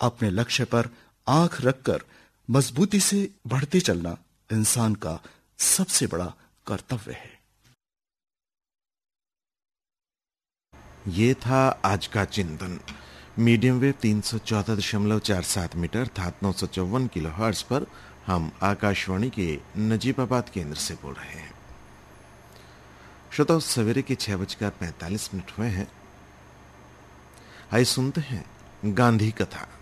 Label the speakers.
Speaker 1: अपने लक्ष्य पर आंख रखकर मजबूती से बढ़ते चलना इंसान का सबसे बड़ा कर्तव्य है।
Speaker 2: ये था आज का चिंतन। मीडियम वेव 314.47 मीटर अर्थात 954 किलोहर्ट्ज पर हम आकाशवाणी के नजीबाबाद केंद्र से बोल रहे हैं। श्रोताओ, सवेरे के 6:45 हुए हैं। आइए सुनते हैं गांधी कथा।